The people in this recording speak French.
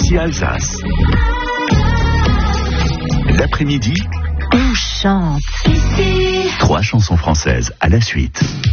RCC Alsace. L'après-midi, on chante. 3 chansons françaises à la suite.